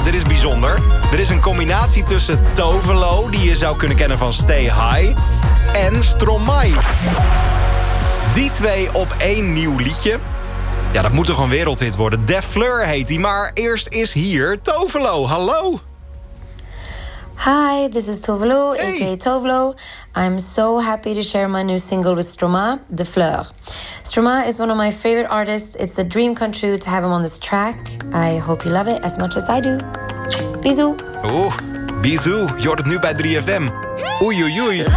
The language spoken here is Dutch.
Nou, dit is bijzonder. Er is een combinatie tussen Tovelo, die je zou kunnen kennen van Stay High, en Stromae. Die twee op één nieuw liedje. Ja, dat moet toch een wereldhit worden. Def Fleur heet hij, maar eerst is hier Tovelo. Hallo. Hi, this is Tovelo, aka Tovelo. I'm so happy to share my new single with Stromae, The Fleur. Stromae is one of my favorite artists. It's the dream come true to have him on this track. I hope you love it as much as I do. Bisous. Oeh, bisous. Je hoort het nu bij 3FM. Oei, oei, oei.